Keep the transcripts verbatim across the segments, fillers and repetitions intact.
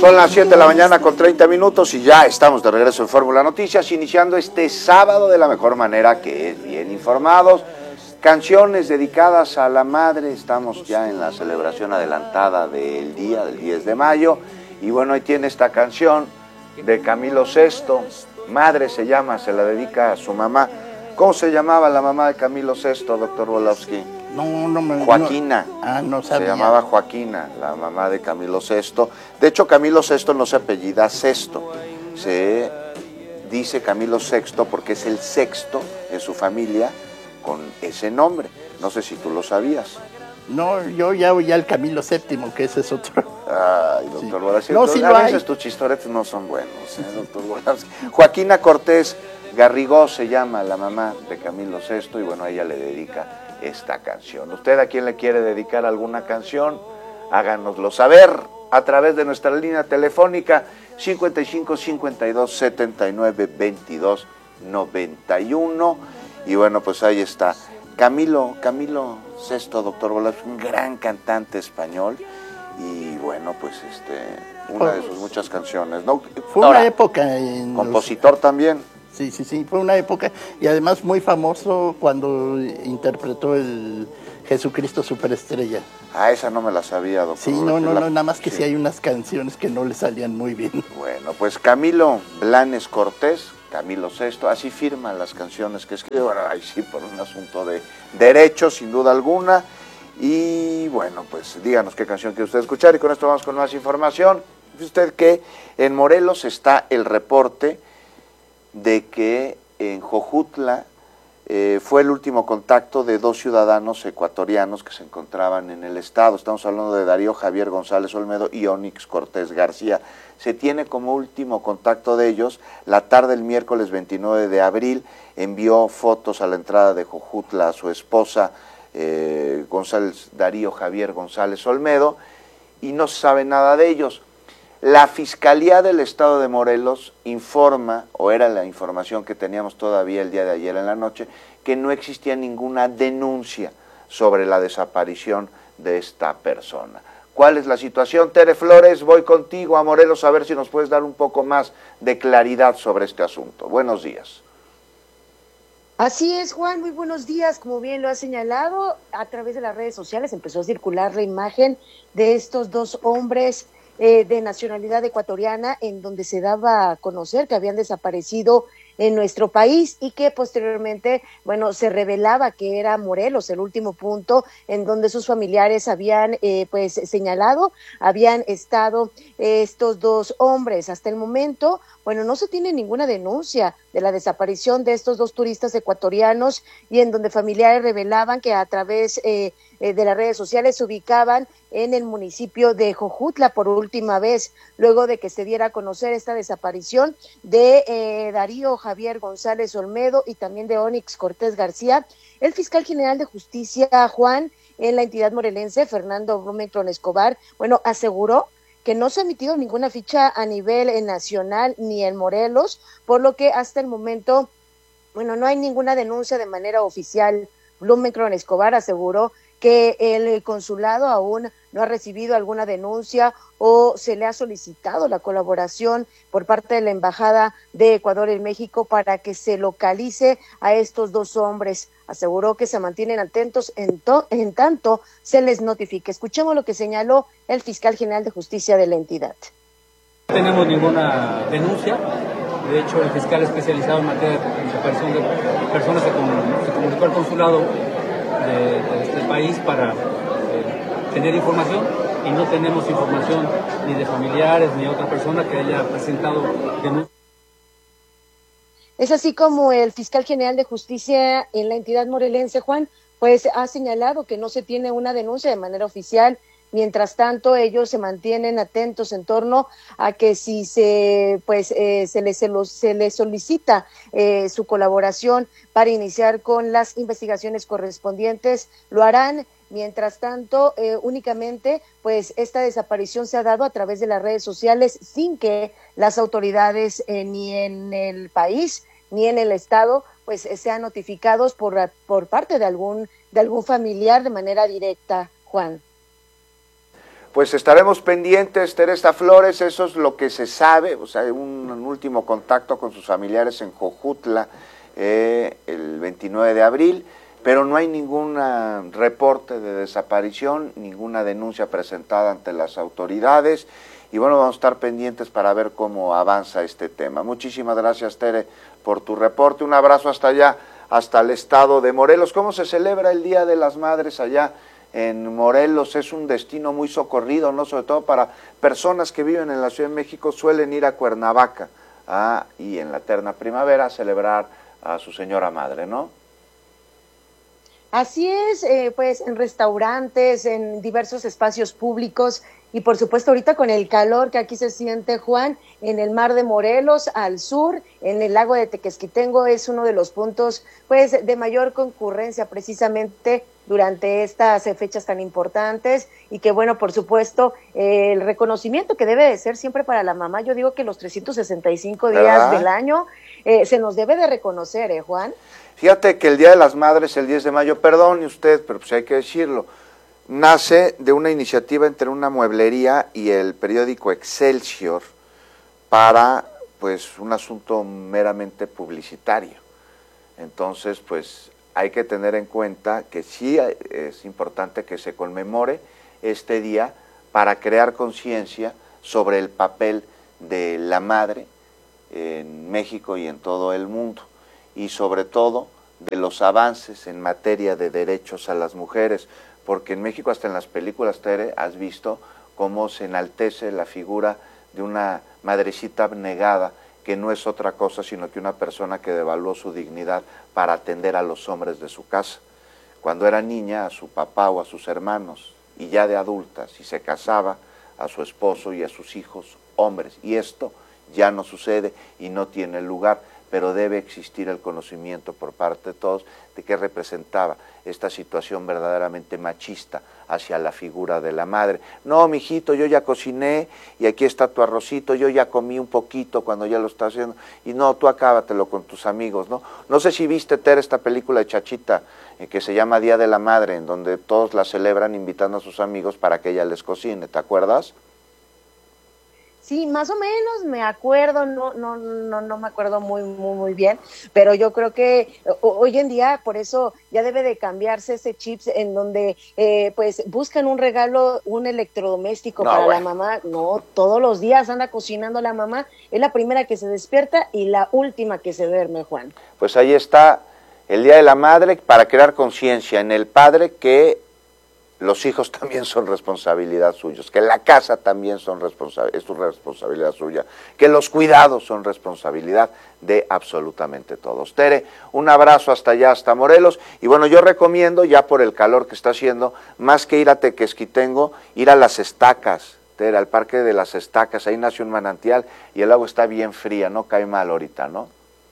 Son las siete de la mañana con treinta minutos y ya estamos de regreso en Fórmula Noticias, iniciando este sábado de la mejor manera, que es bien informados. Canciones dedicadas a la madre, estamos ya en la celebración adelantada del día, del diez de mayo, y bueno, ahí tiene esta canción de Camilo Sesto, Madre se llama, se la dedica a su mamá. ¿Cómo se llamaba la mamá de Camilo Sesto, doctor Wolowski? No, no me... Joaquina. No, ah, no sabía. Se llamaba Joaquina, la mamá de Camilo Sesto. De hecho, Camilo Sesto no se apellida Sesto, se dice Camilo Sexto porque es el sexto en su familia con ese nombre. No sé si tú lo sabías. No, yo ya oía el Camilo Séptimo, que ese es otro. Ay, doctor Sí. Wolowski. No, sí a lo veces hay. tus chistoretes no son buenos, ¿eh, doctor Wolowski? Joaquina Cortés Garrigó se llama la mamá de Camilo Sesto y bueno, ella le dedica esta canción. ¿Usted a quién le quiere dedicar alguna canción? Háganoslo saber a través de nuestra línea telefónica cincuenta y cinco, cincuenta y dos, setenta y nueve, veintidós, noventa y uno. Y bueno, pues ahí está. Camilo, Camilo Sesto, doctor Wolowski, un gran cantante español y bueno, pues este, una de sus muchas canciones, ¿no? Fue Ahora, una época en compositor los... también. Sí, sí, sí, fue una época y además muy famoso cuando interpretó el Jesucristo Superestrella. Ah, esa no me la sabía, doctor. Sí, no, no, la... no, nada más que sí. sí hay unas canciones que no le salían muy bien. Bueno, pues Camilo Blanes Cortés, Camilo Sesto, así firma las canciones que escribe, bueno, ahí sí, por un asunto de derechos, sin duda alguna. Y bueno, pues díganos qué canción quiere usted escuchar y con esto vamos con más información. Dice usted que en Morelos está el reporte de que en Jojutla eh, fue el último contacto de dos ciudadanos ecuatorianos que se encontraban en el estado. Estamos hablando de Darío Javier González Olmedo y Onix Cortés García. Se tiene como último contacto de ellos la tarde del miércoles veintinueve de abril. Envió fotos a la entrada de Jojutla a su esposa eh, González, Darío Javier González Olmedo, y no se sabe nada de ellos. La Fiscalía del Estado de Morelos informa, o era la información que teníamos todavía el día de ayer en la noche, que no existía ninguna denuncia sobre la desaparición de esta persona. ¿Cuál es la situación? Tere Flores, voy contigo a Morelos a ver si nos puedes dar un poco más de claridad sobre este asunto. Buenos días. Así es, Juan, muy buenos días. Como bien lo ha señalado, a través de las redes sociales empezó a circular la imagen de estos dos hombres Eh, de nacionalidad ecuatoriana, en donde se daba a conocer que habían desaparecido en nuestro país y que posteriormente, bueno, se revelaba que era Morelos el último punto en donde sus familiares habían eh, pues señalado, habían estado eh, estos dos hombres. Hasta el momento, bueno, no se tiene ninguna denuncia de la desaparición de estos dos turistas ecuatorianos y en donde familiares revelaban que a través eh, eh, de las redes sociales se ubicaban en el municipio de Jojutla por última vez, luego de que se diera a conocer esta desaparición de eh, Darío Javier González Olmedo y también de Onix Cortés García. El fiscal general de justicia, Juan, en la entidad morelense, Fernando Blumenkron Escobar, bueno, aseguró que no se ha emitido ninguna ficha a nivel eh, nacional ni en Morelos, por lo que hasta el momento, bueno, no hay ninguna denuncia de manera oficial. Blumenkron Escobar aseguró que el consulado aún no ha recibido alguna denuncia o se le ha solicitado la colaboración por parte de la Embajada de Ecuador en México para que se localice a estos dos hombres. Aseguró que se mantienen atentos en, to- en tanto se les notifique. Escuchemos lo que señaló el fiscal general de justicia de la entidad. No tenemos ninguna denuncia. De hecho, el fiscal especializado en materia de desaparición de personas se comunicó, se comunicó al consulado de, de este país para eh, tener información y no tenemos información ni de familiares ni de otra persona que haya presentado denuncia. Es así como el fiscal general de justicia en la entidad morelense, Juan, pues ha señalado que no se tiene una denuncia de manera oficial. Mientras tanto, ellos se mantienen atentos en torno a que si se pues eh, se les se, los, se les solicita eh, su colaboración para iniciar con las investigaciones correspondientes, lo harán. Mientras tanto, eh, únicamente pues esta desaparición se ha dado a través de las redes sociales sin que las autoridades eh, ni en el país ni en el estado pues eh, sean notificados por por parte de algún de algún familiar de manera directa, Juan. pues estaremos pendientes, Teresa Flores, eso es lo que se sabe, o sea, un, un último contacto con sus familiares en Jojutla eh, el veintinueve de abril, pero no hay ningún reporte de desaparición, ninguna denuncia presentada ante las autoridades, y bueno, vamos a estar pendientes para ver cómo avanza este tema. Muchísimas gracias, Tere, por tu reporte, un abrazo hasta allá, hasta el estado de Morelos. ¿Cómo se celebra el Día de las Madres allá en Morelos? Es un destino muy socorrido, ¿no? Sobre todo para personas que viven en la Ciudad de México, suelen ir a Cuernavaca ah, y en la eterna primavera a celebrar a su señora madre, ¿no? Así es, eh, pues en restaurantes, en diversos espacios públicos y por supuesto ahorita con el calor que aquí se siente, Juan, en el mar de Morelos al sur, en el lago de Tequesquitengo es uno de los puntos pues de mayor concurrencia precisamente durante estas fechas tan importantes y que bueno, por supuesto, eh, el reconocimiento que debe de ser siempre para la mamá, yo digo que los trescientos sesenta y cinco días ¿verdad? Del año eh, se nos debe de reconocer, ¿eh, Juan? Fíjate que el Día de las Madres, el diez de mayo, perdone usted, pero pues hay que decirlo, nace de una iniciativa entre una mueblería y el periódico Excelsior para pues un asunto meramente publicitario. Entonces, pues hay que tener en cuenta que sí es importante que se conmemore este día para crear conciencia sobre el papel de la madre en México y en todo el mundo, y sobre todo de los avances en materia de derechos a las mujeres, porque en México hasta en las películas, Tere, has visto cómo se enaltece la figura de una madrecita abnegada, que no es otra cosa sino que una persona que devaluó su dignidad para atender a los hombres de su casa. Cuando era niña, a su papá o a sus hermanos, y ya de adulta, si se casaba, a su esposo y a sus hijos hombres, y esto ya no sucede y no tiene lugar, pero debe existir el conocimiento por parte de todos de qué representaba esta situación verdaderamente machista hacia la figura de la madre. No, mijito, yo ya cociné y aquí está tu arrocito, yo ya comí un poquito cuando ya lo estás haciendo, y no, tú acábatelo con tus amigos, ¿no? No sé si viste, Tere, esta película de Chachita, eh, que se llama Día de la Madre, en donde todos la celebran invitando a sus amigos para que ella les cocine, ¿te acuerdas? Sí, más o menos me acuerdo, no, no, no, no me acuerdo muy, muy, muy bien, pero yo creo que hoy en día por eso ya debe de cambiarse ese chip en donde eh, pues buscan un regalo, un electrodoméstico no, para bueno. la mamá, no, todos los días anda cocinando la mamá, es la primera que se despierta y la última que se duerme, Juan. Pues ahí está el Día de la Madre para crear conciencia en el padre que los hijos también son responsabilidad suya, que la casa también son responsa- es su responsabilidad suya, que los cuidados son responsabilidad de absolutamente todos. Tere, un abrazo hasta allá, hasta Morelos, y bueno, yo recomiendo, ya por el calor que está haciendo, más que ir a Tequesquitengo, ir a Las Estacas, Tere, al Parque de Las Estacas, ahí nace un manantial y el agua está bien fría, no cae mal ahorita, ¿no?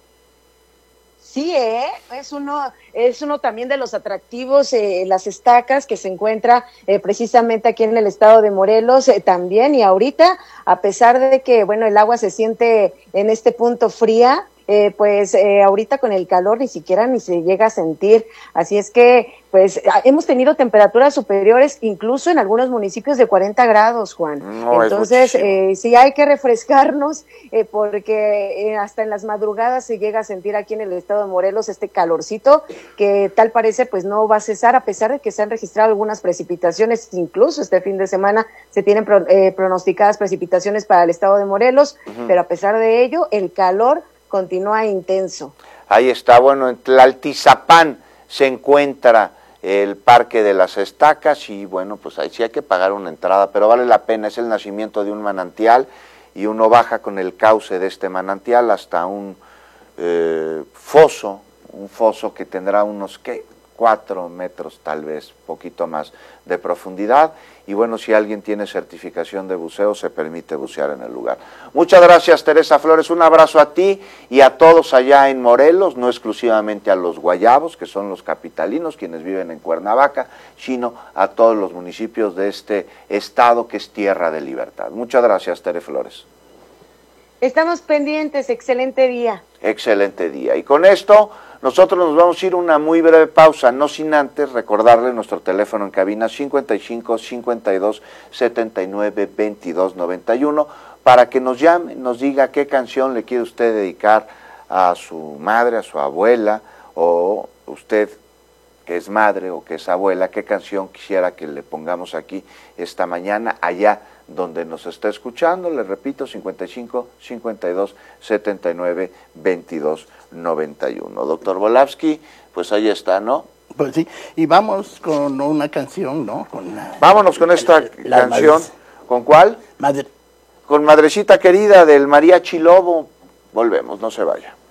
Sí, ¿eh? es uno es uno también de los atractivos, eh, Las Estacas, que se encuentra eh, precisamente aquí en el estado de Morelos eh, también, y ahorita, a pesar de que, bueno, el agua se siente en este punto fría, eh, pues eh, ahorita con el calor ni siquiera ni se llega a sentir, así es que pues hemos tenido temperaturas superiores incluso en algunos municipios de cuarenta grados, Juan. No, entonces eh, sí hay que refrescarnos eh, porque eh, hasta en las madrugadas se llega a sentir aquí en el estado de Morelos este calorcito que tal parece pues no va a cesar, a pesar de que se han registrado algunas precipitaciones, incluso este fin de semana se tienen pro, eh, pronosticadas precipitaciones para el estado de Morelos, uh-huh. pero a pesar de ello el calor continúa intenso. Ahí está, bueno, en Tlaltizapán se encuentra el Parque de las Estacas y bueno, pues ahí sí hay que pagar una entrada, pero vale la pena, es el nacimiento de un manantial y uno baja con el cauce de este manantial hasta un eh, foso, un foso que tendrá unos, ¿qué? cuatro metros tal vez, poquito más de profundidad, y bueno, si alguien tiene certificación de buceo, se permite bucear en el lugar. Muchas gracias, Teresa Flores, un abrazo a ti y a todos allá en Morelos, no exclusivamente a los guayabos, que son los capitalinos, quienes viven en Cuernavaca, sino a todos los municipios de este estado que es tierra de libertad. Muchas gracias, Tere Flores. Estamos pendientes, excelente día. Excelente día. Y con esto nosotros nos vamos a ir a una muy breve pausa, no sin antes recordarle nuestro teléfono en cabina cincuenta y cinco, cincuenta y dos, setenta y nueve, veintidós, noventa y uno para que nos llame, nos diga qué canción le quiere usted dedicar a su madre, a su abuela, o usted que es madre o que es abuela, qué canción quisiera que le pongamos aquí esta mañana allá donde nos está escuchando. Le repito, cincuenta y cinco, cincuenta y dos, setenta y nueve, veintidós, noventa y uno. Doctor Volavsky, pues ahí está, ¿no? Pues sí, y vamos con una canción, ¿no? Con la, Vámonos con esta la canción. madre. ¿Con cuál? Madre. Con Madrecita Querida del Mariachi Lobo. Volvemos, no se vaya.